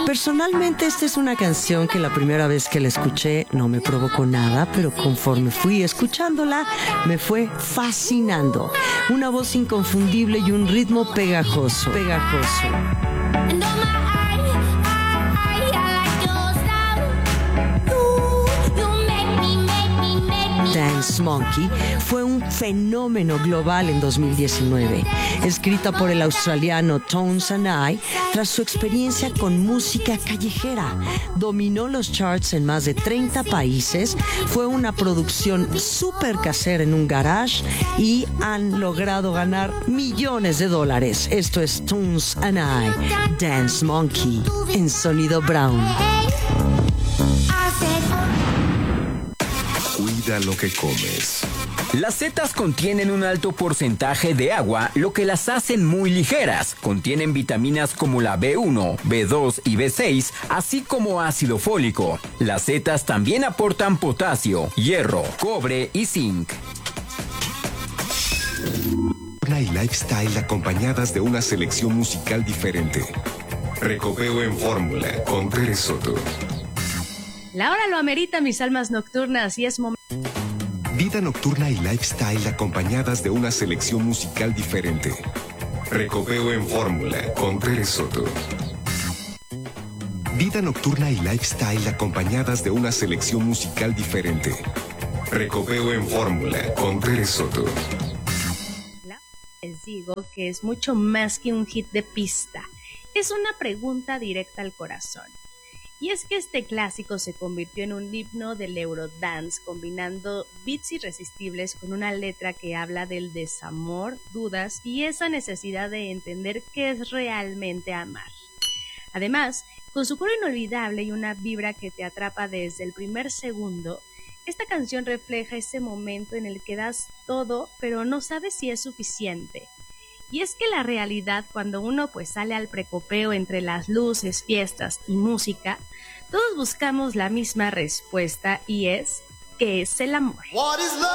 Personalmente esta es una canción que la primera vez que la escuché no me provocó nada, pero conforme fui escuchándola me fue fascinando. Una voz inconfundible y un ritmo pegajoso. Dance Monkey fue un fenómeno global en 2019. Escrita por el australiano Tones and I, tras su experiencia con música callejera, dominó los charts en más de 30 países, fue una producción súper casera en un garage y han logrado ganar millones de dólares. Esto es Tones and I, Dance Monkey, en Sonido Brown. Cuida lo que comes. Las setas contienen un alto porcentaje de agua, lo que las hacen muy ligeras. Contienen vitaminas como la B1, B2 y B6, así como ácido fólico. Las setas también aportan potasio, hierro, cobre y zinc. Y lifestyle acompañadas de una selección musical diferente. Recopeo en fórmula con Tere Soto. La hora lo amerita, mis almas nocturnas, y es momento. Vida nocturna y lifestyle acompañadas de una selección musical diferente. Recopeo en fórmula con Tere Soto. Vida nocturna y lifestyle acompañadas de una selección musical diferente. Recopeo en fórmula con Tere Soto. Les digo que es mucho más que un hit de pista. Es una pregunta directa al corazón. Y es que este clásico se convirtió en un himno del Eurodance, combinando beats irresistibles con una letra que habla del desamor, dudas y esa necesidad de entender qué es realmente amar. Además, con su coro inolvidable y una vibra que te atrapa desde el primer segundo, esta canción refleja ese momento en el que das todo, pero no sabes si es suficiente. Y es que la realidad, cuando uno sale al precopeo entre las luces, fiestas y música, todos buscamos la misma respuesta y es ¿qué es el amor? What is love?